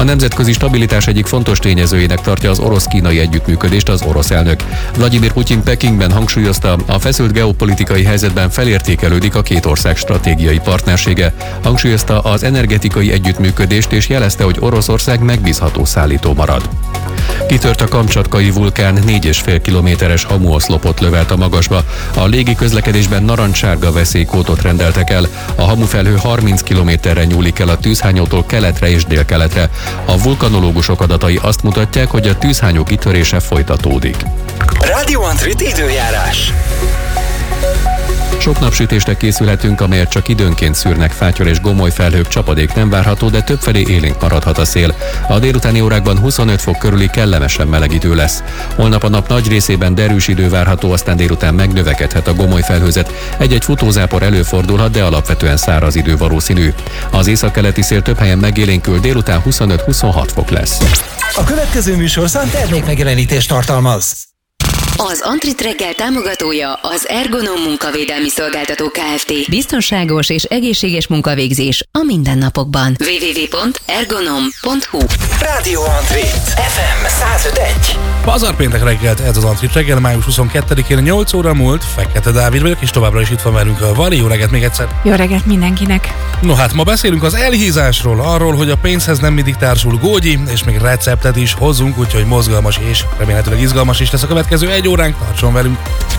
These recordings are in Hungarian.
A nemzetközi stabilitás egyik fontos tényezőjének tartja az orosz-kínai együttműködést az orosz elnök. Vladimir Putyin Pekingben hangsúlyozta, a feszült geopolitikai helyzetben felértékelődik a két ország stratégiai partnersége. Hangsúlyozta az energetikai együttműködést és jelezte, hogy Oroszország megbízható szállító marad. Kitört a kamcsatkai vulkán, 4,5 kilométeres hamuoszlopot lövelt a magasba. A légi közlekedésben narancssárga veszélykódot rendeltek el. A hamufelhő 30 kilométerre nyúlik el a tűzhányótól keletre és délkeletre. A vulkanológusok adatai azt mutatják, hogy a tűzhányó kitörése folytatódik. Radio Antrit időjárás. Sok napsütésnek készülhetünk, amelyet csak időnként szűrnek fáttyol és gomoly felhők, csapadék nem várható, de többfelé élénk maradhat a szél. A délutáni órákban 25 fok körüli kellemesen meleg idő lesz. Holnap a nap nagy részében derűs idő várható, aztán délután megnövekedhet a gomoly felhőzet. Egy-egy futózápor előfordulhat, de alapvetően száraz idő valószínű. Az északkeleti szél több helyen megélénkül, délután 25-26 fok lesz. A következő műsorszám termékmegjelenítést tartalmaz. Az Antrit reggel támogatója az Ergonom munkavédelmi szolgáltató Kft. Biztonságos és egészséges munkavégzés a mindennapokban. www.ergonom.hu. Radio Antrit FM 105.1. Pazarpéntek reggelt, ez az Antrit reggel, május 22-én 8 óra múlt. Fekete Dávid vagyok, és továbbra is itt van velünk a Vali. Jó reggelt még egyszer. Jó reggelt mindenkinek. No hát, ma beszélünk az elhízásról, arról, hogy a pénzhez nem mindig társul gógyi, és még receptet is hozzunk, úgyhogy mozgalmas és remélhetőleg izgalmas is lesz a következő egy óránk, tartson velünk!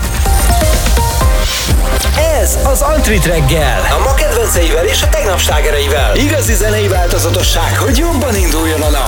Ez az Antrit reggel, a ma kedvenceivel és a tegnap slágereivel. Igazi zenei változatosság, hogy jobban induljon a nap.